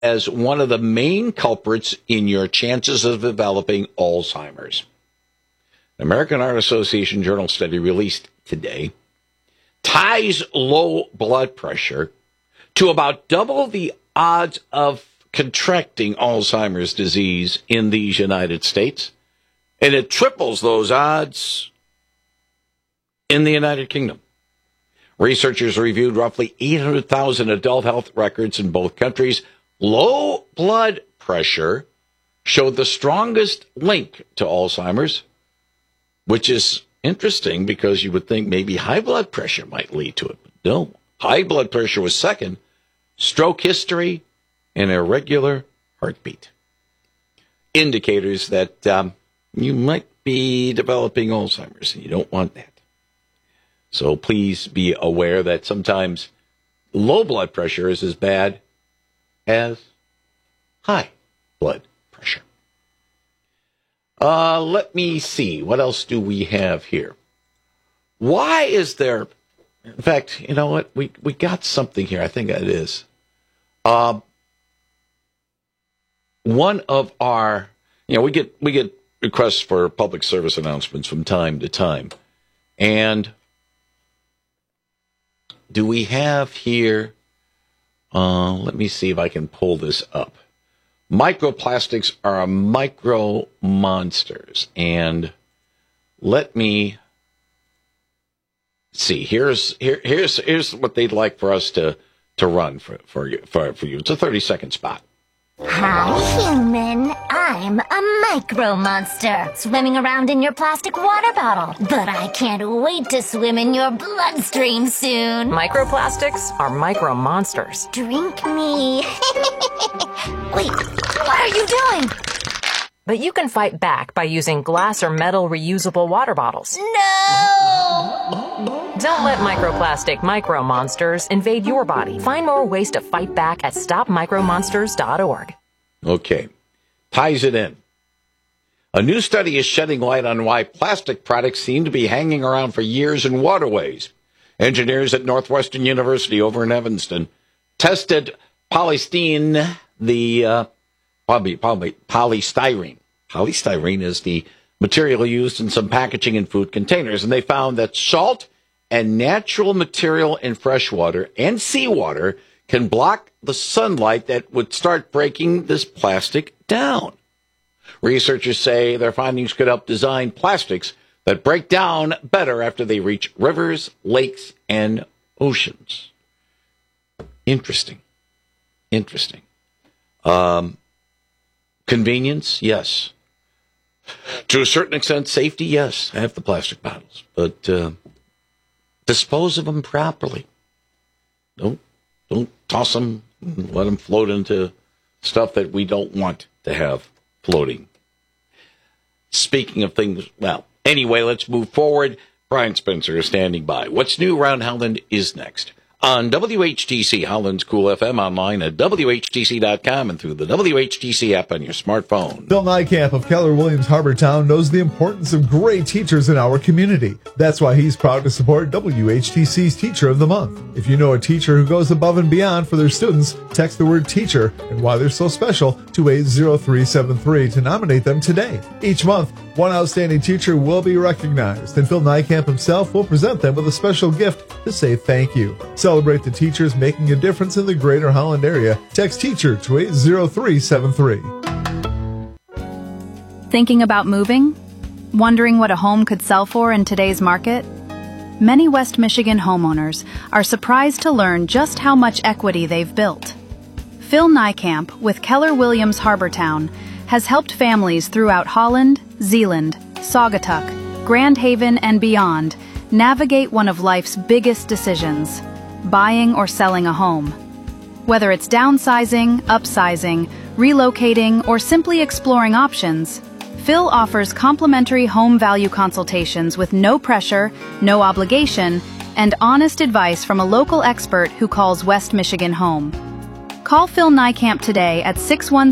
as one of the main culprits in your chances of developing Alzheimer's. The American Heart Association Journal study released today ties low blood pressure to about double the odds of contracting Alzheimer's disease in these United States, and it triples those odds in the United Kingdom. Researchers reviewed roughly 800,000 adult health records in both countries. Low blood pressure showed the strongest link to Alzheimer's, which is interesting because you would think maybe high blood pressure might lead to it. But no, high blood pressure was second, stroke history, and irregular heartbeat. Indicators that you might be developing Alzheimer's, and you don't want that. So please be aware that sometimes low blood pressure is as bad as high blood pressure. Let me see. What else do we have here? Why is there... In fact, you know what? We got something here. I think it is. One of our... we get requests for public service announcements from time to time. And do we have here... let me see if I can pull this up. Microplastics are micro monsters. And let me see. Here's what they'd like for us to run for you. It's a 30-second spot. Hi, human. I'm a micro monster, swimming around in your plastic water bottle. But I can't wait to swim in your bloodstream soon. Microplastics are micro monsters. Drink me. Wait, what are you doing? But you can fight back by using glass or metal reusable water bottles. No! Don't let microplastic micro monsters invade your body. Find more ways to fight back at stopmicromonsters.org. Okay. Ties it in. A new study is shedding light on why plastic products seem to be hanging around for years in waterways. Engineers at Northwestern University over in Evanston tested polystyrene, polystyrene. Polystyrene is the material used in some packaging and food containers, and they found that salt and natural material in freshwater and seawater can block the sunlight that would start breaking this plastic down. Researchers say their findings could help design plastics that break down better after they reach rivers, lakes, and oceans. Interesting. Convenience, yes. To a certain extent, safety, yes. Have the plastic bottles, but dispose of them properly. Don't toss them. Let them float into stuff that we don't want to have floating. Speaking of things, well, anyway, let's move forward. Brian Spencer is standing by. What's new around Howland is next. On WHTC, Howland's Cool FM, online at WHTC.com and through the WHTC app on your smartphone. Phil Nykamp of Keller Williams Harbortown knows the importance of great teachers in our community. That's why he's proud to support WHTC's Teacher of the Month. If you know a teacher who goes above and beyond for their students, text the word teacher and why they're so special to 80373 to nominate them today. Each month, one outstanding teacher will be recognized, and Phil Nykamp himself will present them with a special gift to say thank you. Celebrate the teachers making a difference in the greater Holland area. Text teacher to 80373. Thinking about moving? Wondering what a home could sell for in today's market? Many West Michigan homeowners are surprised to learn just how much equity they've built. Phil Nykamp with Keller Williams Harbortown has helped families throughout Holland, Zeeland, Saugatuck, Grand Haven, and beyond navigate one of life's biggest decisions, buying or selling a home. Whether it's downsizing, upsizing, relocating, or simply exploring options, Phil offers complimentary home value consultations with no pressure, no obligation, and honest advice from a local expert who calls West Michigan home. Call Phil Nykamp today at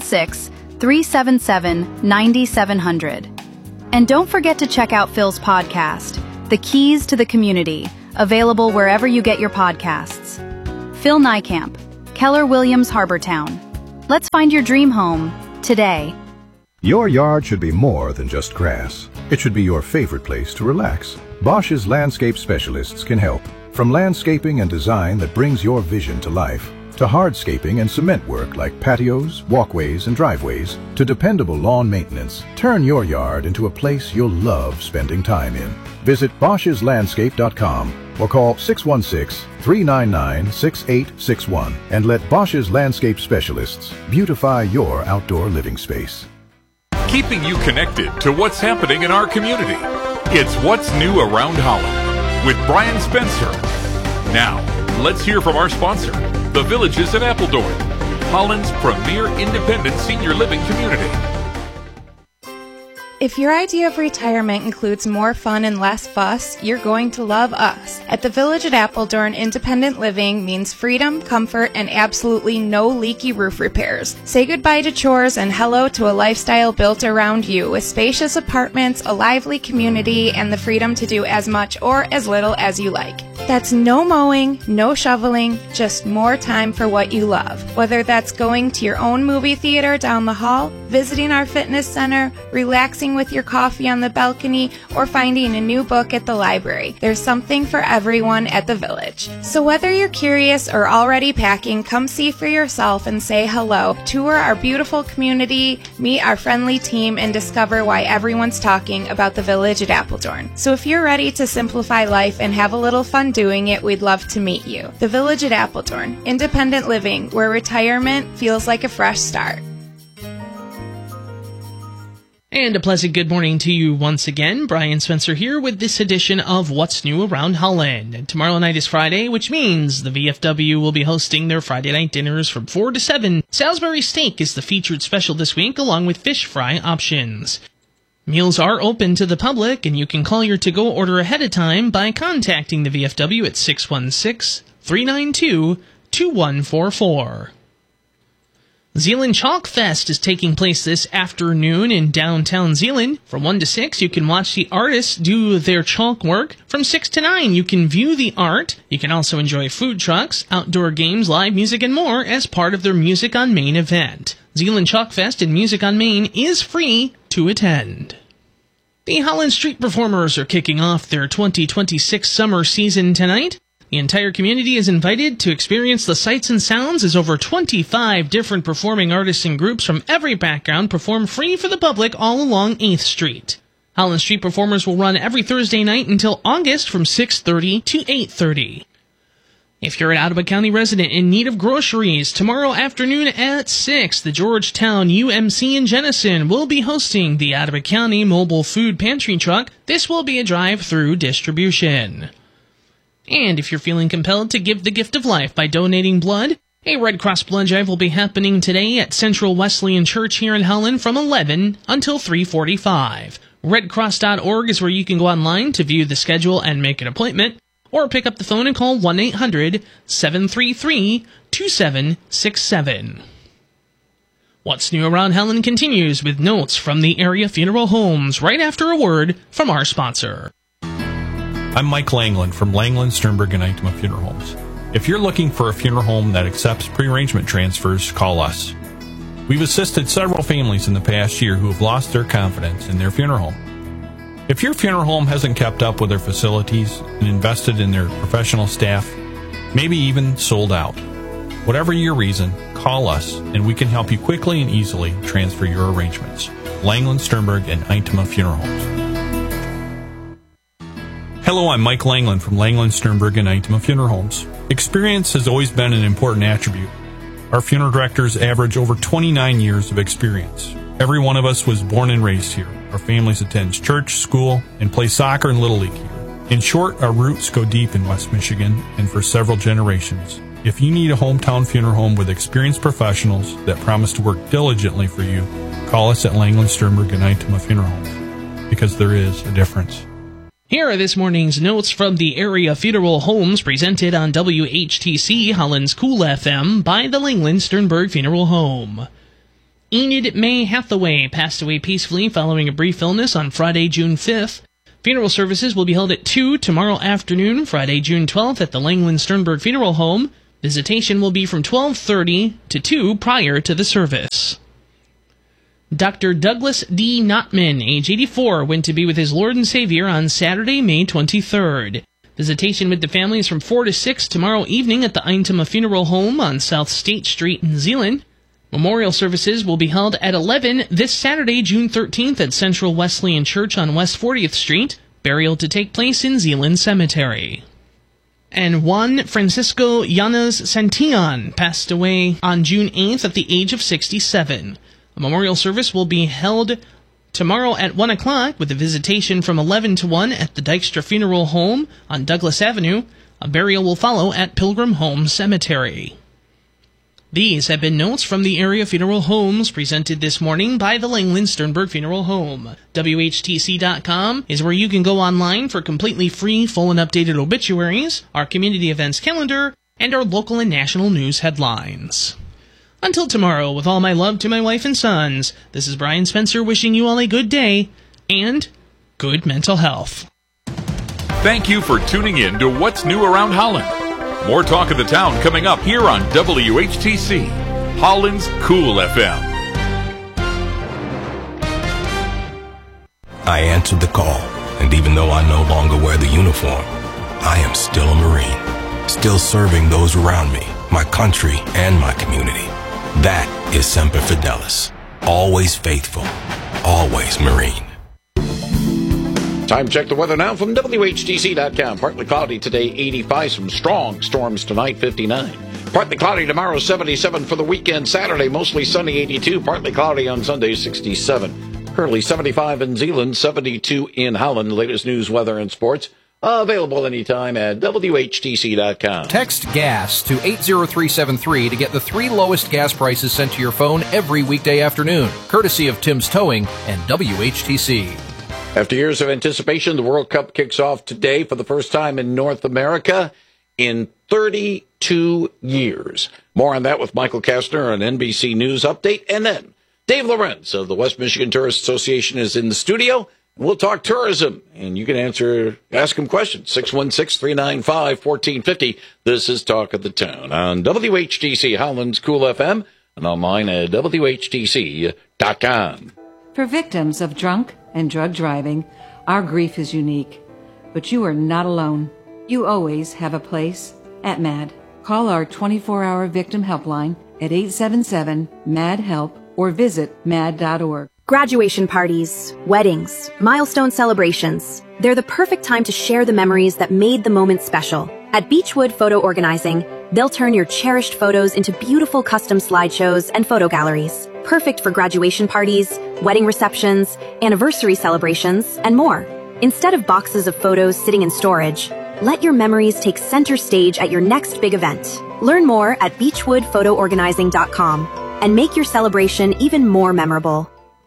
616-377-9700. And don't forget to check out Phil's podcast, The Keys to the Community, available wherever you get your podcasts. Phil Nykamp, Keller Williams Harbortown. Let's find your dream home today. Your yard should be more than just grass. It should be your favorite place to relax. Bosch's landscape specialists can help. From landscaping and design that brings your vision to life, to hardscaping and cement work like patios, walkways, and driveways, to dependable lawn maintenance, turn your yard into a place you'll love spending time in. Visit Bosch'sLandscape.com or call 616-399-6861 and let Bosch's landscape specialists beautify your outdoor living space. Keeping you connected to what's happening in our community. It's What's New Around Holland with Brian Spencer. Now, let's hear from our sponsor, The Villages at Appledorn, Holland's premier independent senior living community. If your idea of retirement includes more fun and less fuss, you're going to love us. At the Village at Appledorn, independent living means freedom, comfort, and absolutely no leaky roof repairs. Say goodbye to chores and hello to a lifestyle built around you with spacious apartments, a lively community, and the freedom to do as much or as little as you like. That's no mowing, no shoveling, just more time for what you love. Whether that's going to your own movie theater down the hall, visiting our fitness center, relaxing with your coffee on the balcony, or finding a new book at the library. There's something for everyone at the Village. So whether you're curious or already packing, come see for yourself and say hello. Tour our beautiful community, meet our friendly team, and discover why everyone's talking about the Village at Appledorn. So if you're ready to simplify life and have a little fun doing it, we'd love to meet you. The Village at Appledorn, independent living, where retirement feels like a fresh start. And a pleasant good morning to you once again. Brian Spencer here with this edition of What's New Around Holland. And tomorrow night is Friday, which means the VFW will be hosting their Friday night dinners from 4 to 7. Salisbury steak is the featured special this week, along with fish fry options. Meals are open to the public, and you can call your to-go order ahead of time by contacting the VFW at 616-392-2144. Zeeland Chalk Fest is taking place this afternoon in downtown Zeeland. From 1 to 6, you can watch the artists do their chalk work. From 6 to 9, you can view the art. You can also enjoy food trucks, outdoor games, live music, and more as part of their Music on Main event. Zeeland Chalk Fest and Music on Main is free to attend. The Holland Street Performers are kicking off their 2026 summer season tonight. The entire community is invited to experience the sights and sounds as over 25 different performing artists and groups from every background perform free for the public all along 8th Street. Holland Street Performers will run every Thursday night until August from 6:30 to 8:30. If you're an Ottawa County resident in need of groceries, tomorrow afternoon at 6, the Georgetown UMC in Jenison will be hosting the Ottawa County Mobile Food Pantry Truck. This will be a drive-through distribution. And if you're feeling compelled to give the gift of life by donating blood, a Red Cross blood drive will be happening today at Central Wesleyan Church here in Holland from 11 until 3:45. RedCross.org is where you can go online to view the schedule and make an appointment, or pick up the phone and call 1-800-733-2767. What's New Around Holland continues with notes from the area funeral homes right after a word from our sponsor. I'm Mike Langland from Langland, Sternberg, and Eichmann Funeral Homes. If you're looking for a funeral home that accepts pre-arrangement transfers, call us. We've assisted several families in the past year who have lost their confidence in their funeral home. If your funeral home hasn't kept up with their facilities and invested in their professional staff, maybe even sold out, whatever your reason, call us and we can help you quickly and easily transfer your arrangements. Langland, Sternberg, and Eichmann Funeral Homes. Hello, I'm Mike Langland from Langland, Sternberg, and Eichmann Funeral Homes. Experience has always been an important attribute. Our funeral directors average over 29 years of experience. Every one of us was born and raised here. Our families attend church, school, and play soccer and Little League here. In short, our roots go deep in West Michigan and for several generations. If you need a hometown funeral home with experienced professionals that promise to work diligently for you, call us at Langland, Sternberg, and Eichmann Funeral Homes, because there is a difference. Here are this morning's notes from the area funeral homes presented on WHTC Holland's Cool FM by the Langland Sternberg Funeral Home. Enid May Hathaway passed away peacefully following a brief illness on Friday, June 5th. Funeral services will be held at 2 tomorrow afternoon, Friday, June 12th, at the Langland Sternberg Funeral Home. Visitation will be from 12:30 to 2 prior to the service. Dr. Douglas D. Notman, age 84, went to be with his Lord and Savior on Saturday, May 23rd. Visitation with the family is from 4 to 6 tomorrow evening at the Eintema Funeral Home on South State Street in Zeeland. Memorial services will be held at 11 this Saturday, June 13th at Central Wesleyan Church on West 40th Street. Burial to take place in Zeeland Cemetery. And Juan Francisco Llanas Santillan passed away on June 8th at the age of 67. A memorial service will be held tomorrow at 1 o'clock with a visitation from 11 to 1 at the Dykstra Funeral Home on Douglas Avenue. A burial will follow at Pilgrim Home Cemetery. These have been notes from the area funeral homes presented this morning by the Langland Sternberg Funeral Home. WHTC.com is where you can go online for completely free, full and updated obituaries, our community events calendar, and our local and national news headlines. Until tomorrow, with all my love to my wife and sons, this is Brian Spencer wishing you all a good day and good mental health. Thank you for tuning in to What's New Around Holland. More talk of the town coming up here on WHTC, Holland's Cool FM. I answered the call, and even though I no longer wear the uniform, I am still a Marine, still serving those around me, my country, and my community. That is Semper Fidelis, always faithful, always Marine. Time to check the weather now from WHTC.com. Partly cloudy today, 85. Some strong storms tonight, 59. Partly cloudy tomorrow, 77 for the weekend. Saturday, mostly sunny, 82. Partly cloudy on Sunday, 67. Currently 75 in Zeeland, 72 in Holland. Latest news, weather, and sports. Available anytime at WHTC.com. Text GAS to 80373 to get the 3 lowest gas prices sent to your phone every weekday afternoon, courtesy of Tim's Towing and WHTC. After years of anticipation, the World Cup kicks off today for the first time in North America in 32 years. More on that with Michael Kastner on NBC News Update. And then Dave Lorenz of the West Michigan Tourist Association is in the studio. We'll talk tourism, and you can ask him questions. 616-395-1450. This is Talk of the Town on WHTC Holland's Cool FM and online at WHTC.com. For victims of drunk and drug driving, our grief is unique. But you are not alone. You always have a place at MAD. Call our 24-hour victim helpline at 877-MAD-HELP or visit mad.org. Graduation parties, weddings, milestone celebrations. They're the perfect time to share the memories that made the moment special. At Beechwood Photo Organizing, they'll turn your cherished photos into beautiful custom slideshows and photo galleries. Perfect for graduation parties, wedding receptions, anniversary celebrations, and more. Instead of boxes of photos sitting in storage, let your memories take center stage at your next big event. Learn more at beechwoodphotoorganizing.com and make your celebration even more memorable.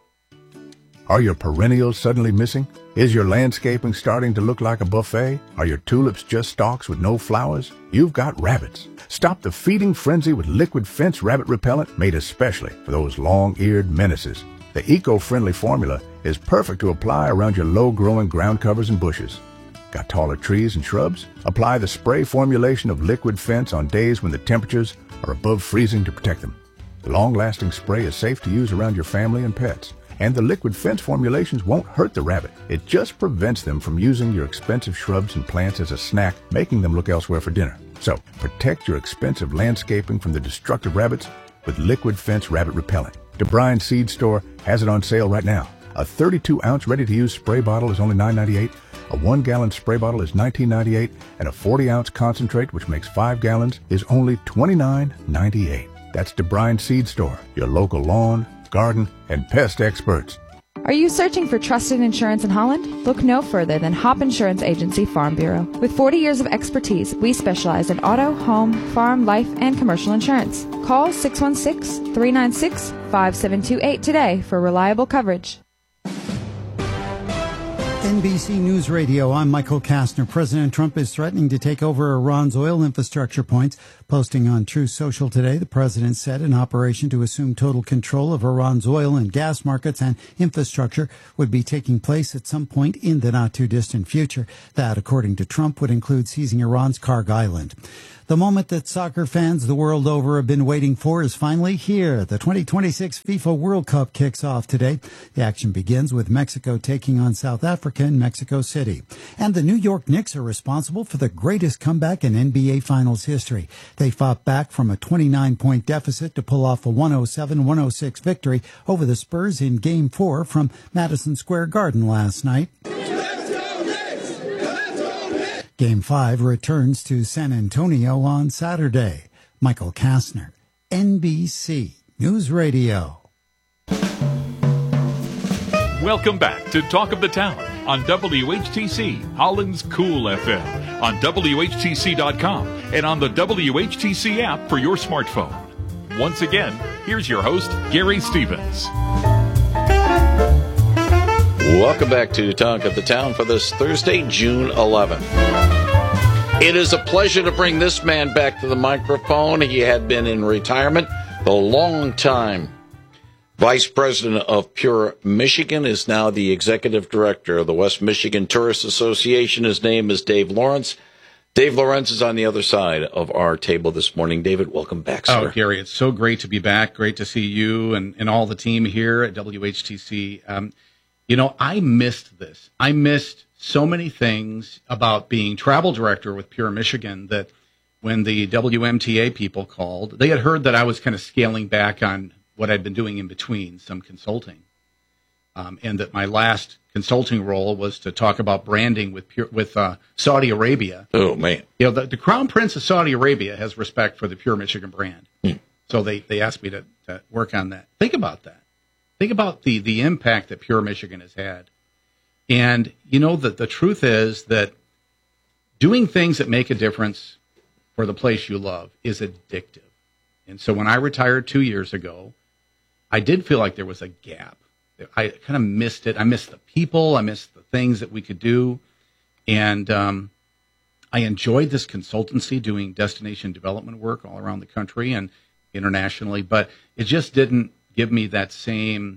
Are your perennials suddenly missing? Is your landscaping starting to look like a buffet? Are your tulips just stalks with no flowers? You've got rabbits. Stop the feeding frenzy with Liquid Fence Rabbit Repellent made especially for those long-eared menaces. The eco-friendly formula is perfect to apply around your low-growing ground covers and bushes. Got taller trees and shrubs? Apply the spray formulation of Liquid Fence on days when the temperatures are above freezing to protect them. The long-lasting spray is safe to use around your family and pets. And the Liquid Fence formulations won't hurt the rabbit. It just prevents them from using your expensive shrubs and plants as a snack, making them look elsewhere for dinner. So, protect your expensive landscaping from the destructive rabbits with Liquid Fence Rabbit Repellent. DeBryan Seed Store has it on sale right now. A 32-ounce ready-to-use spray bottle is only $9.98. A 1-gallon spray bottle is $19.98. And a 40-ounce concentrate, which makes 5 gallons, is only $29.98. That's DeBryan Seed Store, your local lawn, garden, and pest experts. Are you searching for trusted insurance in Holland? Look no further than Hop Insurance Agency Farm Bureau. With 40 years of expertise, we specialize in auto, home, farm, life, and commercial insurance. Call 616-396-5728 today for reliable coverage. NBC News Radio, I'm Michael Kastner. President Trump is threatening to take over Iran's oil infrastructure points. Posting on Truth Social today, the president said an operation to assume total control of Iran's oil and gas markets and infrastructure would be taking place at some point in the not-too-distant future. That, according to Trump, would include seizing Iran's Karg Island. The moment that soccer fans the world over have been waiting for is finally here. The 2026 FIFA World Cup kicks off today. The action begins with Mexico taking on South Africa in Mexico City. And the New York Knicks are responsible for the greatest comeback in NBA Finals history. They fought back from a 29-point deficit to pull off a 107-106 victory over the Spurs in Game 4 from Madison Square Garden last night. Game 5 returns to San Antonio on Saturday. Michael Kastner, NBC News Radio. Welcome back to Talk of the Town on WHTC, Holland's Cool FM, on WHTC.com, and on the WHTC app for your smartphone. Once again, here's your host, Gary Stevens. Welcome back to Talk of the Town for this Thursday, June 11th. It is a pleasure to bring this man back to the microphone. He had been in retirement. The longtime Vice President of Pure Michigan is now the Executive Director of the West Michigan Tourist Association. His name is Dave Lawrence. Dave Lawrence is on the other side of our table this morning. David, welcome back, sir. Oh, Gary, it's so great to be back. Great to see you and all the team here at WHTC. I missed this. I missed so many things about being travel director with Pure Michigan that when the WMTA people called, they had heard that I was kind of scaling back on what I'd been doing in between, some consulting, and that my last consulting role was to talk about branding with Saudi Arabia. Oh, man. The Crown Prince of Saudi Arabia has respect for the Pure Michigan brand. So they asked me to work on that. Think about that. Think about the impact that Pure Michigan has had. And, the truth is that doing things that make a difference for the place you love is addictive. And so when I retired 2 years ago, I did feel like there was a gap. I kind of missed it. I missed the people. I missed the things that we could do. And I enjoyed this consultancy doing destination development work all around the country and internationally, but it just didn't give me that same,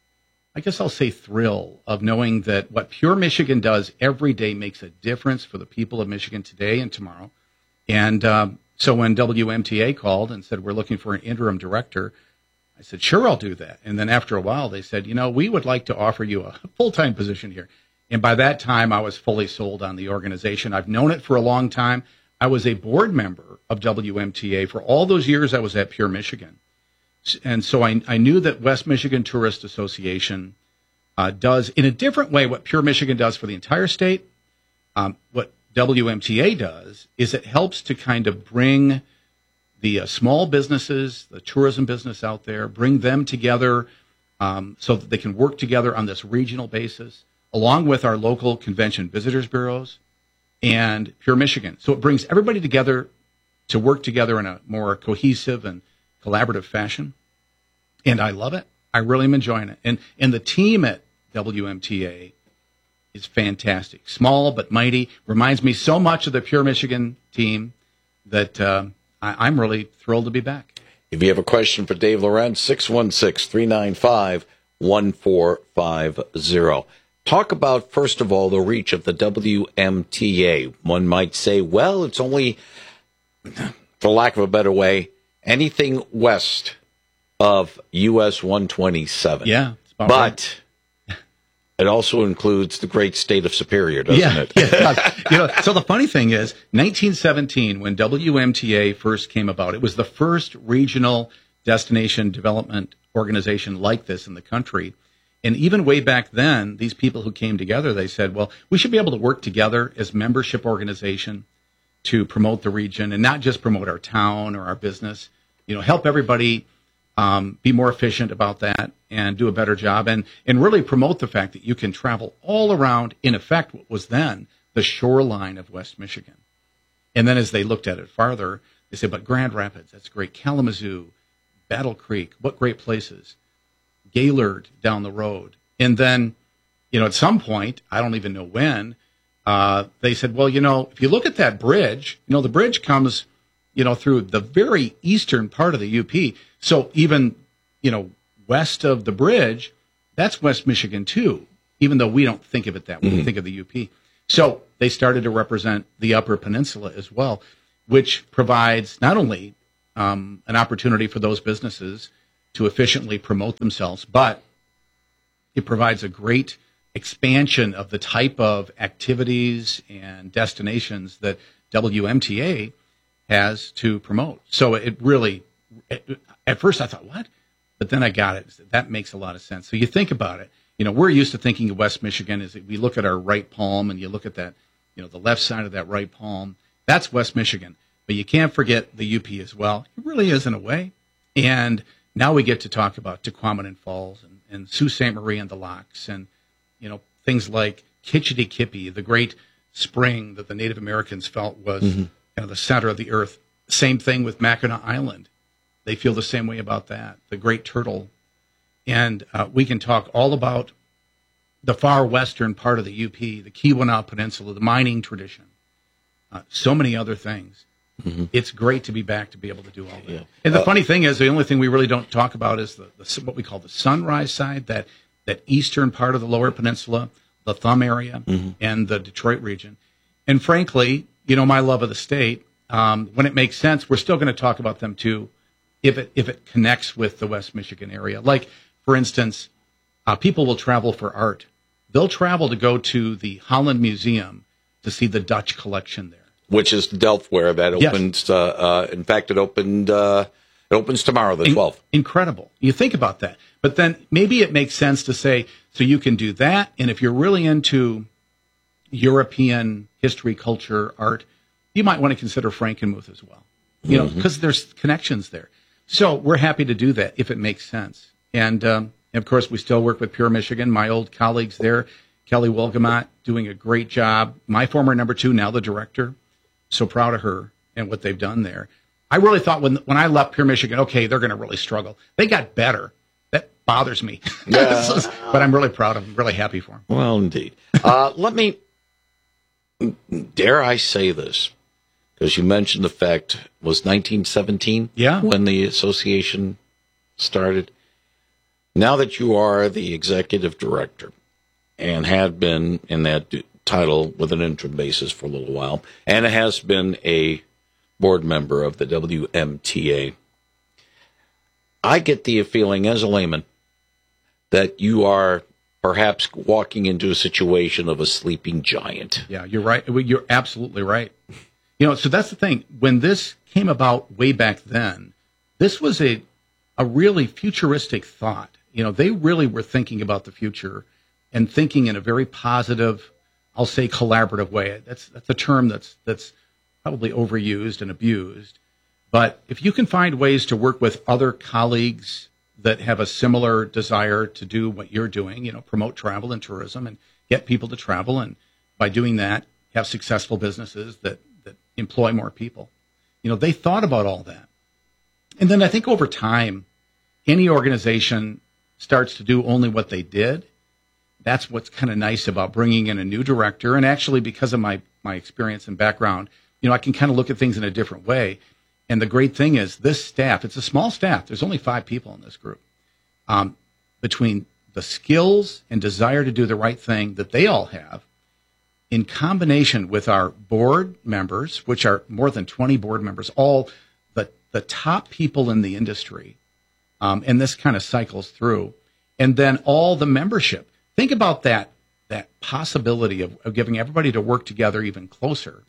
I guess I'll say, thrill of knowing that what Pure Michigan does every day makes a difference for the people of Michigan today and tomorrow. And so when WMTA called and said, we're looking for an interim director, I said, sure, I'll do that. And then after a while, they said, we would like to offer you a full-time position here. And by that time, I was fully sold on the organization. I've known it for a long time. I was a board member of WMTA for all those years I was at Pure Michigan. And so I knew that West Michigan Tourist Association does, in a different way, what Pure Michigan does for the entire state. What WMTA does is it helps to kind of bring the small businesses, the tourism business out there, bring them together so that they can work together on this regional basis, along with our local convention visitors bureaus and Pure Michigan. So it brings everybody together to work together in a more cohesive and collaborative fashion. And I love it. I really am enjoying it. And the team at WMTA is fantastic. Small but mighty. Reminds me so much of the Pure Michigan team that I'm really thrilled to be back. If you have a question for Dave Lawrence, 616-395-1450. Talk about, first of all, the reach of the WMTA. One might say, well, it's only, for lack of a better way, anything west of US 127. Yeah. But right. It also includes the great state of Superior, doesn't it? Yeah. So the funny thing is, 1917, when WMTA first came about, it was the first regional destination development organization like this in the country. And even way back then, these people who came together, they said, well, we should be able to work together as membership organization to promote the region and not just promote our town or our business, help everybody be more efficient about that and do a better job and really promote the fact that you can travel all around, in effect, what was then the shoreline of West Michigan. And then as they looked at it farther, they said, but Grand Rapids, that's great. Kalamazoo, Battle Creek, what great places. Gaylord down the road. And then, at some point, I don't even know when, they said, well, if you look at that bridge, the bridge comes, through the very eastern part of the UP. So even, west of the bridge, that's West Michigan too, even though we don't think of it that way. We think of the UP. So they started to represent the Upper Peninsula as well. which provides not only an opportunity for those businesses to efficiently promote themselves, but it provides a great expansion of the type of activities and destinations that WMTA has to promote. So it really, at first I thought, what? But then I got it. That makes a lot of sense. So you think about it. We're used to thinking of West Michigan as we look at our right palm, and you look at that, the left side of that right palm. That's West Michigan. But you can't forget the UP as well. It really is in a way. And now we get to talk about Tequamanon Falls and Sault Ste. Marie and the Locks, and things like Kitchity Kippy, the great spring that the Native Americans felt was kind of the center of the earth. Same thing with Mackinac Island. They feel the same way about that. The Great Turtle. And we can talk all about the far western part of the UP, the Keweenaw Peninsula, the mining tradition, so many other things. It's great to be back to be able to do all that. Yeah. And the funny thing is, the only thing we really don't talk about is the what we call the Sunrise side, that eastern part of the Lower Peninsula, the Thumb area, and the Detroit region. And frankly, my love of the state, when it makes sense, we're still going to talk about them too, if it connects with the West Michigan area. Like, for instance, people will travel for art. They'll travel to go to the Holland Museum to see the Dutch collection there, which is Delftware. That opens. Yes. In fact, it opens tomorrow, the 12th. Incredible. You think about that. But then maybe it makes sense to say, so you can do that. And if you're really into European history, culture, art, you might want to consider Frankenmuth as well, because there's connections there. So we're happy to do that if it makes sense. And of course, we still work with Pure Michigan. My old colleagues there, Kelly Wilgamot, doing a great job. My former number 2, now the director. So proud of her and what they've done there. I really thought when I left Pure Michigan, okay, they're going to really struggle. They got better. That bothers me. Yeah. But I'm really proud of them, really happy for them. Well, indeed. Dare I say this? Because you mentioned the fact, was 1917 when the association started? Now that you are the executive director and had been in that title with an interim basis for a little while, and has been a board member of the WMTA, I get the feeling as a layman that you are perhaps walking into a situation of a sleeping giant. Yeah, you're right. You're absolutely right. So that's the thing. When this came about way back then, this was a really futuristic thought. They really were thinking about the future and thinking in a very positive, I'll say collaborative way. That's a term that's probably overused and abused. But if you can find ways to work with other colleagues that have a similar desire to do what you're doing, promote travel and tourism and get people to travel, and by doing that, have successful businesses that employ more people. They thought about all that. And then I think over time, any organization starts to do only what they did. That's what's kind of nice about bringing in a new director. And actually, because of my experience and background, I can kind of look at things in a different way. And the great thing is this staff, it's a small staff. There's only 5 people in this group. Between the skills and desire to do the right thing that they all have, in combination with our board members, which are more than 20 board members, all the top people in the industry, and this kind of cycles through, and then all the membership. Think about that possibility of giving everybody to work together even closer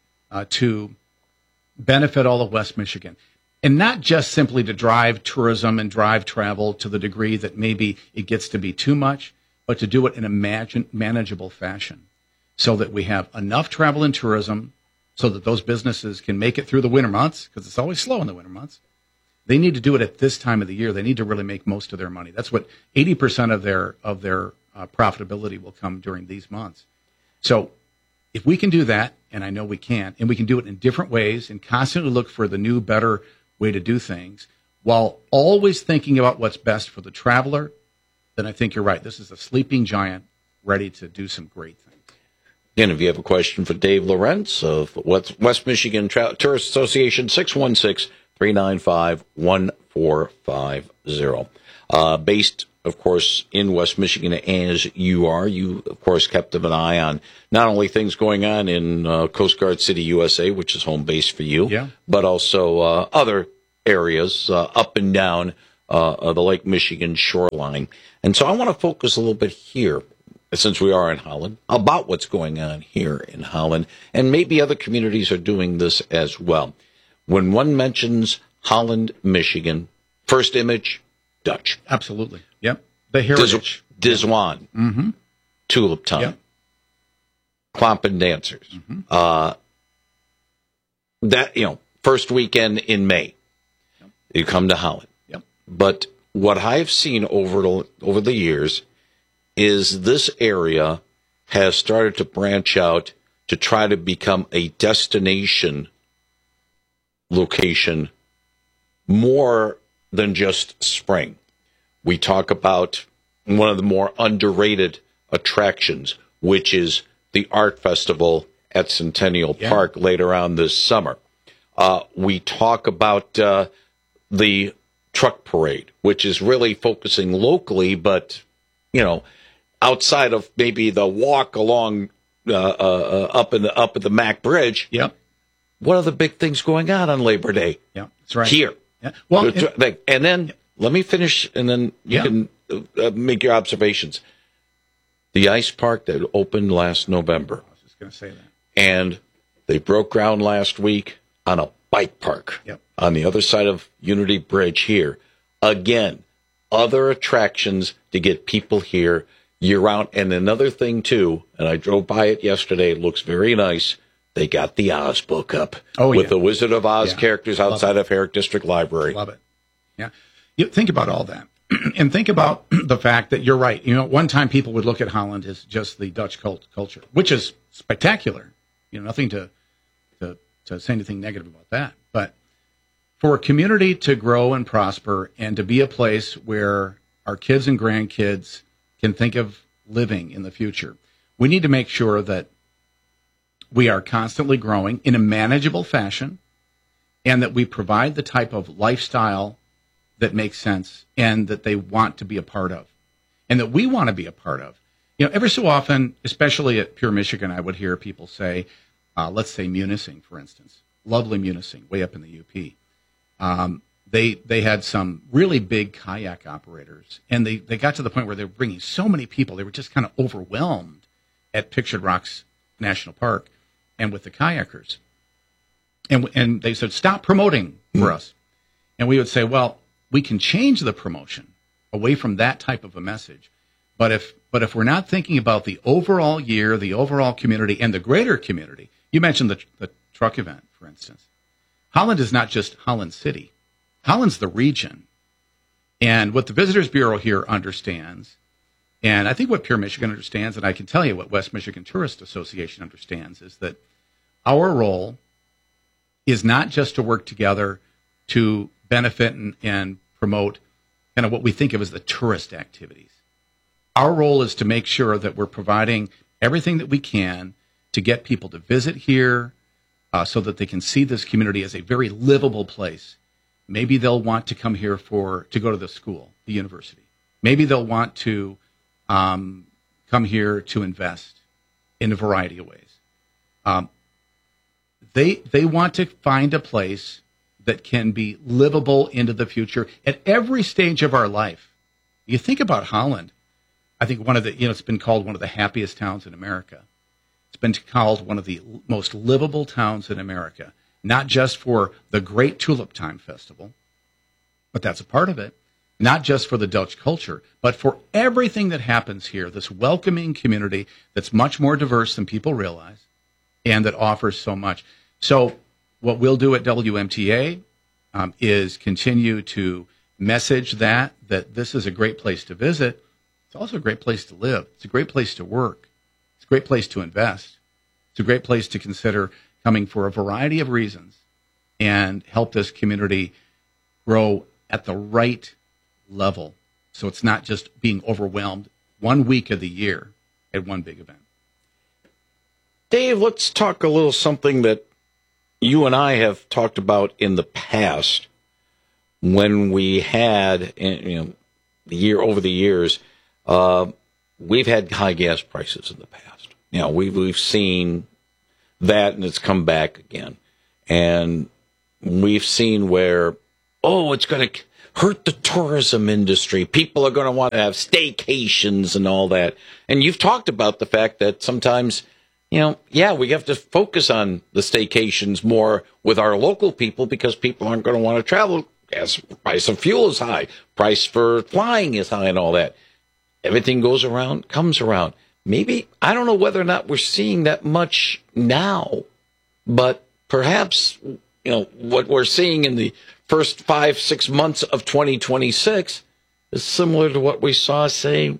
to benefit all of West Michigan. And not just simply to drive tourism and drive travel to the degree that maybe it gets to be too much, but to do it in a manageable fashion so that we have enough travel and tourism so that those businesses can make it through the winter months, because it's always slow in the winter months. They need to do it at this time of the year. They need to really make most of their money. That's what 80% of their profitability will come during these months. So if we can do that, and I know we can, and we can do it in different ways and constantly look for the new, better way to do things while always thinking about what's best for the traveler, then I think you're right. This is a sleeping giant ready to do some great things. Again, if you have a question for Dave Lorenz of West Michigan Tourist Association, 616-395-1450. Based of course, in West Michigan as you are. You, of course, kept an eye on not only things going on in Coast Guard City, USA, which is home base for you, but also other areas up and down the Lake Michigan shoreline. And so I want to focus a little bit here, since we are in Holland, about what's going on here in Holland. And maybe other communities are doing this as well. When one mentions Holland, Michigan, first image, Dutch. Absolutely. Yep. The heritage. Dizwan. Mm-hmm. Tulip time. Yep. Clompen dancers. Mm-hmm. First weekend in May, you come to Holland. Yep. But what I've seen over the years is this area has started to branch out to try to become a destination location more than just spring. We talk about one of the more underrated attractions, which is the art festival at Centennial Park later on this summer. We talk about the truck parade, which is really focusing locally, but, outside of maybe the walk along up at the Mack Bridge. Yep. What are the big things going on Labor Day? Yeah, that's right. Here. Yeah. Well, and then let me finish, and then you can make your observations. The ice park that opened last November. I was just going to say that. And they broke ground last week on a bike park on the other side of Unity Bridge here. Again, other attractions to get people here year-round. And another thing, too, and I drove by it yesterday, it looks very nice. They got the Oz book up with the Wizard of Oz characters outside of Herrick District Library. Love it. Yeah. You think about all that. And think about the fact that you're right. One time people would look at Holland as just the Dutch culture, which is spectacular. Nothing to say anything negative about that. But for a community to grow and prosper and to be a place where our kids and grandkids can think of living in the future, we need to make sure that we are constantly growing in a manageable fashion and that we provide the type of lifestyle that makes sense and that they want to be a part of and that we want to be a part of. Every so often, especially at Pure Michigan, I would hear people say, let's say Munising, for instance, lovely Munising, way up in the UP. They had some really big kayak operators, and they got to the point where they were bringing so many people, they were just kind of overwhelmed at Pictured Rocks National Park and with the kayakers. And they said, stop promoting for us. And we would say, well, we can change the promotion away from that type of a message. But if we're not thinking about the overall year, the overall community, and the greater community, you mentioned the truck event, for instance. Holland is not just Holland City. Holland's the region. And what the Visitors Bureau here understands, and I think what Pure Michigan understands, and I can tell you what West Michigan Tourist Association understands, is that our role is not just to work together to benefit and promote kind of what we think of as the tourist activities. Our role is to make sure that we're providing everything that we can to get people to visit here so that they can see this community as a very livable place. Maybe they'll want to come here to go to the school, the university. Maybe they'll want to come here to invest in a variety of ways. They want to find a place that can be livable into the future at every stage of our life. You think about Holland. I think it's been called one of the happiest towns in America. It's been called one of the most livable towns in America, not just for the Great Tulip Time Festival, but that's a part of it, not just for the Dutch culture, but for everything that happens here, this welcoming community that's much more diverse than people realize and that offers so much. So what we'll do at WMTA is continue to message that this is a great place to visit. It's also a great place to live. It's a great place to work. It's a great place to invest. It's a great place to consider coming for a variety of reasons and help this community grow at the right level. So it's not just being overwhelmed 1 week of the year at one big event. Dave, let's talk a little something that you and I have talked about in the past when we had, over the years, we've had high gas prices in the past. You know, we've seen that, and it's come back again. And we've seen where, it's going to hurt the tourism industry. People are going to want to have staycations and all that. And you've talked about the fact that sometimes, we have to focus on the staycations more with our local people because people aren't going to want to travel. Gas price of fuel is high. Price for flying is high and all that. Everything goes around, comes around. Maybe, I don't know whether or not we're seeing that much now, but perhaps, what we're seeing in the first 5-6 months of 2026 is similar to what we saw, say,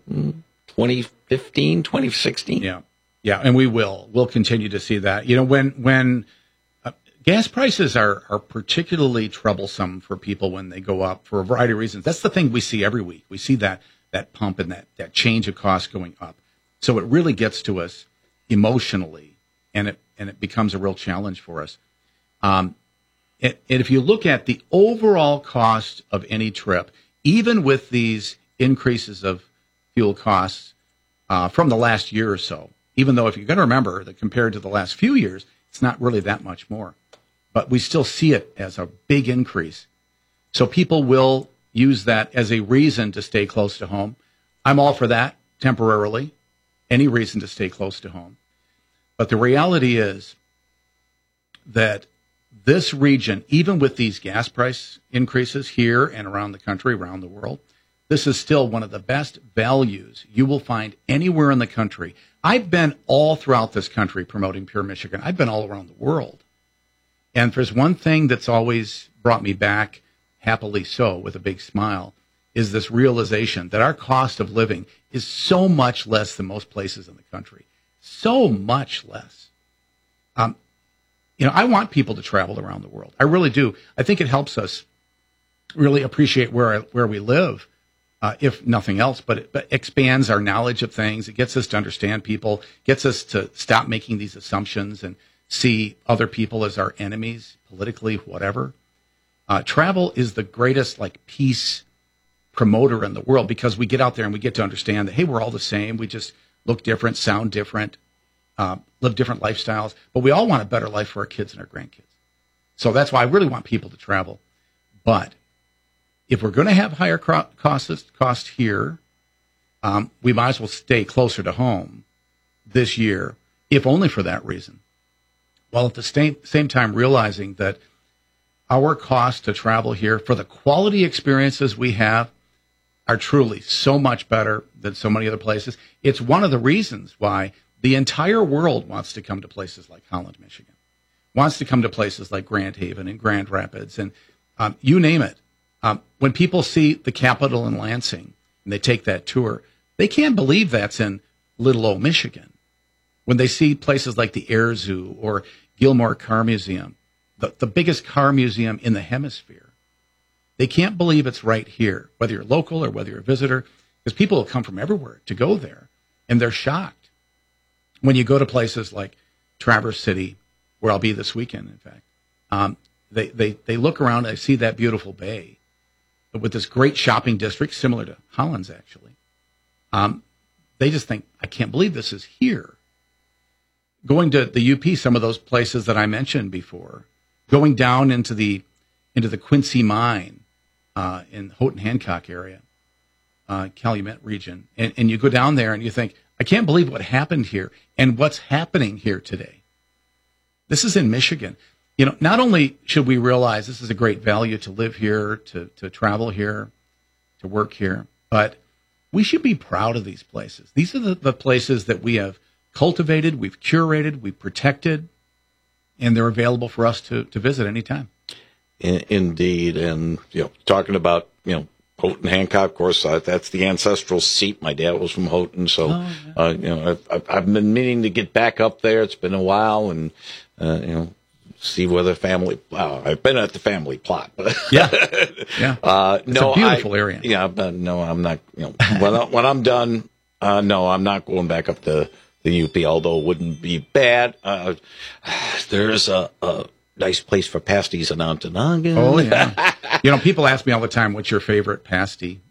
2015, 2016. Yeah, and we'll continue to see that. When gas prices are particularly troublesome for people when they go up for a variety of reasons. That's the thing we see every week. We see that pump and that change of cost going up. So it really gets to us emotionally, and it becomes a real challenge for us. And if you look at the overall cost of any trip, even with these increases of fuel costs from the last year or so, even though if you're going to remember that compared to the last few years, it's not really that much more. But we still see it as a big increase. So people will use that as a reason to stay close to home. I'm all for that temporarily, any reason to stay close to home. But the reality is that this region, even with these gas price increases here and around the country, around the world, this is still one of the best values you will find anywhere in the country. I've been all throughout this country promoting Pure Michigan. I've been all around the world. And if there's one thing that's always brought me back, happily so, with a big smile, is this realization that our cost of living is so much less than most places in the country. So much less. I want people to travel around the world. I really do. I think it helps us really appreciate where we live, if nothing else, but it expands our knowledge of things. It gets us to understand people, gets us to stop making these assumptions and see other people as our enemies, politically, whatever. Travel is the greatest peace promoter in the world because we get out there and we get to understand that, hey, we're all the same. We just look different, sound different, live different lifestyles, but we all want a better life for our kids and our grandkids. So that's why I really want people to travel. But if we're going to have higher cost here, we might as well stay closer to home this year, if only for that reason. While at the same time realizing that our cost to travel here for the quality experiences we have are truly so much better than so many other places. It's one of the reasons why the entire world wants to come to places like Holland, Michigan, wants to come to places like Grand Haven and Grand Rapids, and you name it. When people see the Capitol in Lansing and they take that tour, they can't believe that's in little old Michigan. When they see places like the Air Zoo or Gilmore Car Museum, the biggest car museum in the hemisphere, they can't believe it's right here, whether you're local or whether you're a visitor, because people will come from everywhere to go there, and they're shocked. When you go to places like Traverse City, where I'll be this weekend, in fact, they look around and they see that beautiful bay, but with this great shopping district, similar to Holland's actually, they just think, I can't believe this is here. Going to the UP, some of those places that I mentioned before, going down into the Quincy mine in Houghton Hancock area, Calumet region, and you go down there and you think, I can't believe what happened here and what's happening here today. This is in Michigan. Not only should we realize this is a great value to live here, to travel here, to work here, but we should be proud of these places. These are the places that we have cultivated, we've curated, we've protected, and they're available for us to visit anytime. Indeed. And, talking about, Houghton Hancock, of course, that's the ancestral seat. My dad was from Houghton. So, I've been meaning to get back up there. It's been a while and, see where the family, I've been at the family plot, but yeah. It's a beautiful area. Yeah, but no, I'm not, when I'm done, no, I'm not going back up to the UP, although it wouldn't be bad. There's a nice place for pasties in Ontonagon. Oh, yeah. People ask me all the time, what's your favorite pasty?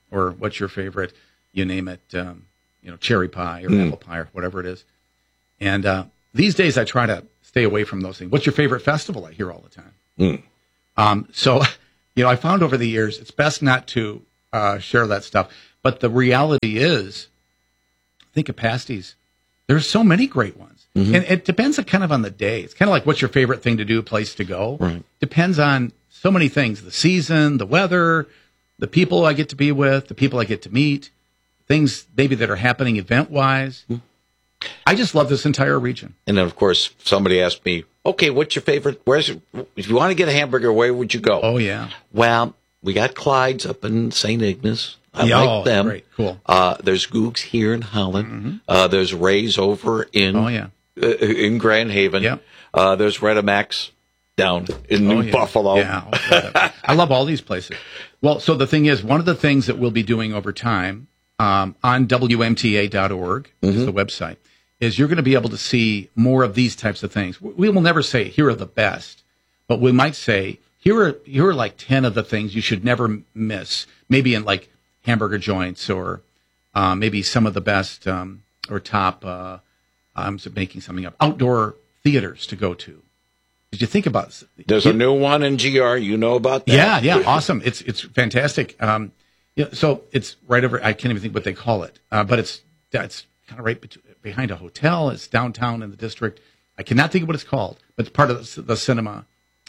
or what's your favorite, you name it, cherry pie or apple pie or whatever it is. And these days I try to stay away from those things. What's your favorite festival? I hear all the time. So, I found over the years it's best not to share that stuff. But the reality is, think of pasties. There's so many great ones. And it depends kind of on the day. It's kind of like what's your favorite thing to do, place to go. Right. Depends on so many things, the season, the weather, the people I get to be with, the people I get to meet, things maybe that are happening event-wise. I just love this entire region. And then, of course, somebody asked me, okay, what's your favorite? If you want to get a hamburger, where would you go? Oh, yeah. Well, we got Clyde's up in St. Ignace. I like them. Great. Cool. There's Goog's here in Holland. There's Ray's over in in Grand Haven. Yeah. There's Redemax down in New Buffalo. Yeah, I love all these places. Well, so the thing is, one of the things that we'll be doing over time on WMTA.org is the website, is you're going to be able to see more of these types of things. We will never say, here are the best, but we might say, here are like 10 of the things you should never miss, maybe in like hamburger joints or maybe some of the best or top, I'm making something up, outdoor theaters to go to. Did you think about it? There's a new one in GR. You know about that? Yeah, awesome. It's fantastic. So it's right over, I can't even think what they call it, but it's kind of right behind a hotel. It's downtown in the district. I cannot think of what it's called, but it's part of the cinema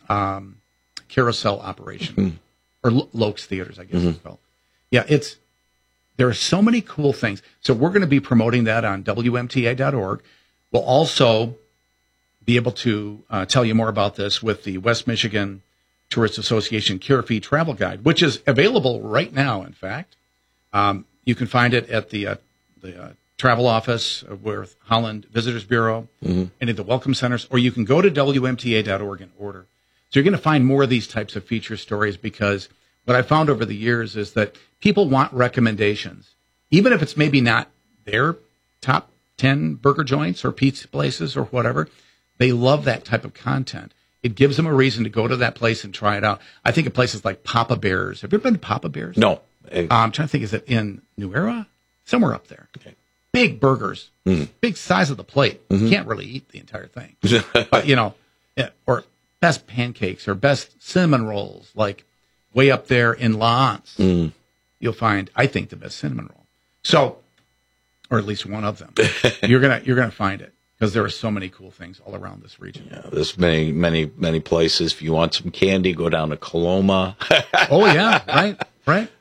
carousel operation, or Lokes Theaters, I guess it's called. Yeah, there are so many cool things. So we're going to be promoting that on WMTA.org. We'll also be able to tell you more about this with the West Michigan Tourist Association Cure Fee Travel Guide, which is available right now, in fact. You can find it at the travel office with Holland Visitors Bureau, any of the welcome centers, or you can go to WMTA.org and order. So you're going to find more of these types of feature stories, because what I found over the years is that people want recommendations, even if it's maybe not their top 10 burger joints or pizza places or whatever. They love that type of content. It gives them a reason to go to that place and try it out. I think of places like Papa Bear's. Have you ever been to Papa Bear's? No. I'm trying to think, is it in New Era? Somewhere up there. Okay. Big burgers, big size of the plate. You can't really eat the entire thing. But, or best pancakes or best cinnamon rolls, like way up there in Lance. You'll find, I think, the best cinnamon roll. So, or at least one of them. You're gonna find it, because there are so many cool things all around this region. Yeah, there's many places. If you want some candy, go down to Coloma. Oh yeah, right.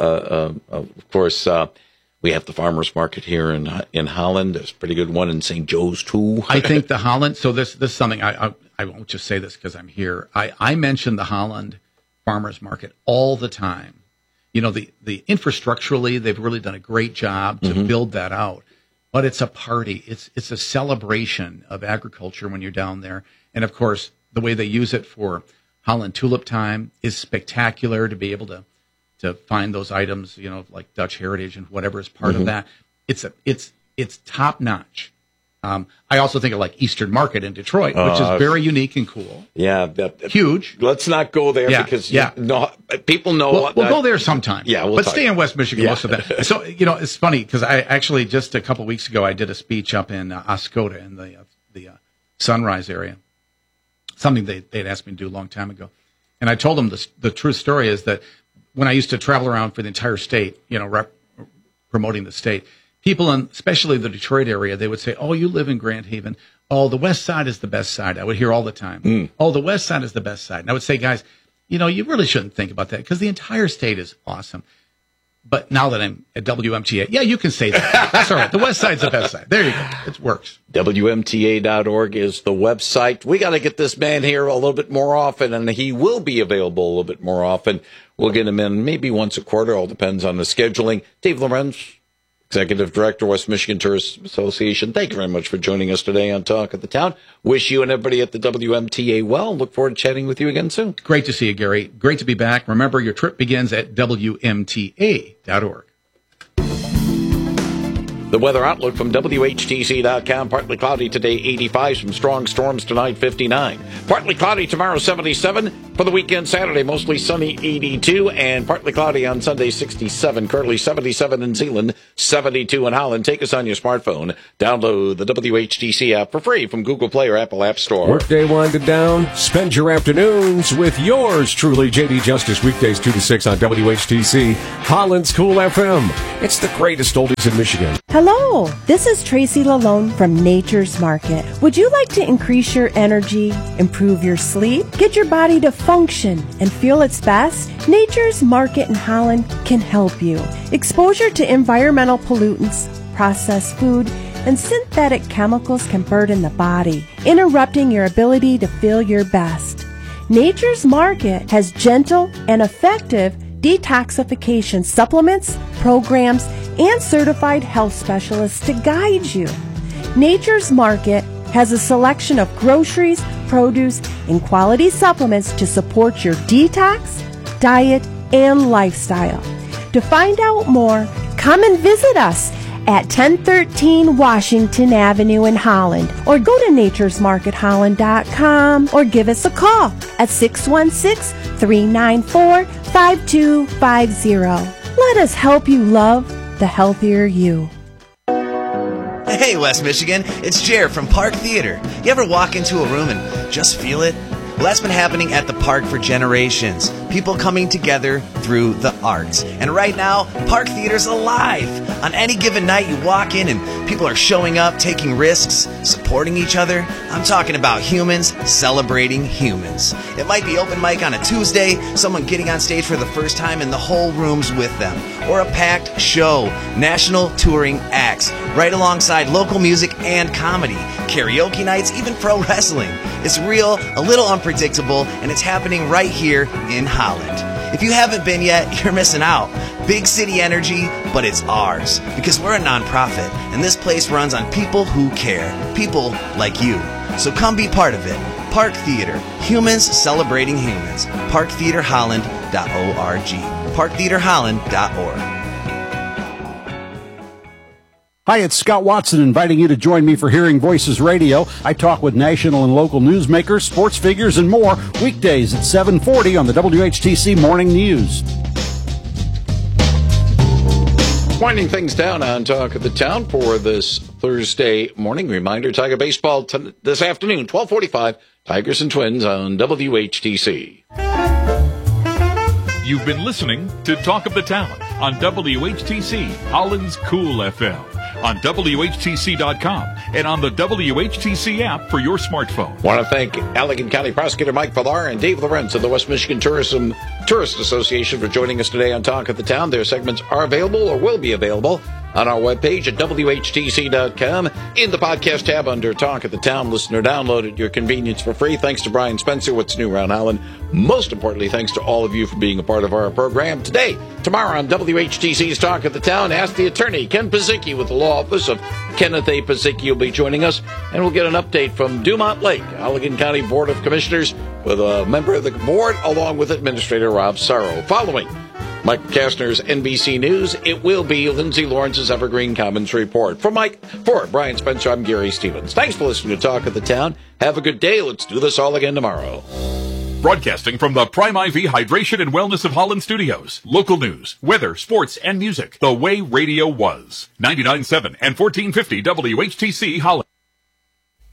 Of course, we have the farmers market here in Holland. There's a pretty good one in St. Joe's too. I think the Holland. So this is something I won't just say this because I'm here. I mention the Holland farmers market all the time. The infrastructurally, they've really done a great job to build that out. But it's a party. It's a celebration of agriculture when you're down there. And of course, the way they use it for Holland Tulip Time is spectacular, to be able to find those items, like Dutch heritage and whatever is part of that. It's top notch. I also think of like Eastern Market in Detroit, which is very unique and cool. Yeah. Huge. Let's not go there because people know. We'll go there sometime. Yeah, but stay in West Michigan most of that. So, it's funny because I actually just a couple weeks ago, I did a speech up in Oscoda in the Sunrise area, something they'd asked me to do a long time ago. And I told them the true story is that when I used to travel around for the entire state, promoting the state, people, especially the Detroit area, they would say, "Oh, you live in Grand Haven. Oh, the West Side is the best side." I would hear all the time. "Oh, the West Side is the best side." And I would say, "Guys, you really shouldn't think about that, because the entire state is awesome." But now that I'm at WMTA, yeah, you can say that. That's all right. The West Side's the best side. There you go. It works. WMTA.org is the website. We got to get this man here a little bit more often, and he will be available a little bit more often. We'll get him in maybe once a quarter. All depends on the scheduling. Dave Lorenz, Executive Director, West Michigan Tourist Association. Thank you very much for joining us today on Talk of the Town. Wish you and everybody at the WMTA well. Look forward to chatting with you again soon. Great to see you, Gary. Great to be back. Remember, your trip begins at WMTA.org. The weather outlook from WHTC.com. Partly cloudy today, 85. Some strong storms tonight, 59. Partly cloudy tomorrow, 77. For the weekend, Saturday, mostly sunny, 82, and partly cloudy on Sunday, 67. Currently 77 in Zeeland, 72 in Holland. Take us on your smartphone. Download the WHTC app for free from Google Play or Apple App Store. Workday winded down. Spend your afternoons with yours truly, JD Justice, weekdays 2 to 6 on WHTC, Holland's Cool FM. It's the greatest oldies in Michigan. Hello, this is Tracy Lalone from Nature's Market. Would you like to increase your energy, improve your sleep, get your body to function and feel its best? Nature's Market in Holland can help you. Exposure to environmental pollutants, processed food, and synthetic chemicals can burden the body, interrupting your ability to feel your best. Nature's Market has gentle and effective detoxification supplements, programs, and certified health specialists to guide you. Nature's Market has a selection of groceries, produce, and quality supplements to support your detox, diet, and lifestyle. To find out more, come and visit us at 1013 Washington Avenue in Holland, or go to naturesmarketholland.com, or give us a call at 616-394-5250. Let us help you love the healthier you. Hey, West Michigan, it's Jer from Park Theater. You ever walk into a room and just feel it? Well, that's been happening at the park for generations. People coming together through the arts. And right now, Park Theater's alive. On any given night, you walk in and people are showing up, taking risks, supporting each other. I'm talking about humans celebrating humans. It might be open mic on a Tuesday, someone getting on stage for the first time and the whole room's with them. Or a packed show, national touring acts, right alongside local music and comedy, karaoke nights, even pro wrestling. It's real, a little unpredictable, and it's happening right here in Holland. If you haven't been yet, you're missing out. Big city energy, but it's ours. Because we're a nonprofit, and this place runs on people who care. People like you. So come be part of it. Park Theater. Humans celebrating humans. ParkTheaterHolland.org. ParkTheaterHolland.org. Hi, it's Scott Watson inviting you to join me for Hearing Voices Radio. I talk with national and local newsmakers, sports figures, and more weekdays at 7:40 on the WHTC Morning News. Winding things down on Talk of the Town for this Thursday morning. Reminder, Tiger Baseball this afternoon, 12:45, Tigers and Twins on WHTC. You've been listening to Talk of the Town on WHTC, Holland's Cool FM, on WHTC.com, and on the WHTC app for your smartphone. Want to thank Allegan County Prosecutor Mike Villar and Dave Lorenz of the West Michigan Tourist Association for joining us today on Talk of the Town. Their segments are available or will be available on our webpage at WHTC.com in the podcast tab under Talk of the Town. Listener download at your convenience for free. Thanks to Brian Spencer, What's New Around Holland. Most importantly, thanks to all of you for being a part of our program. Today, tomorrow on WHTC's Talk of the Town, Ask the Attorney, Ken Pizicki with the Law Office of Kenneth A. Pizicki will be joining us, and we'll get an update from Dumont Lake, Allegan County Board of Commissioners, with a member of the board along with Administrator Rob Sorrow. Following Mike Kastner's NBC News, it will be Lindsay Lawrence's Evergreen Commons Report. For Brian Spencer, I'm Gary Stevens. Thanks for listening to Talk of the Town. Have a good day. Let's do this all again tomorrow. Broadcasting from the Prime IV Hydration and Wellness of Holland Studios. Local news, weather, sports, and music. The way radio was. 99.7 and 1450 WHTC Holland.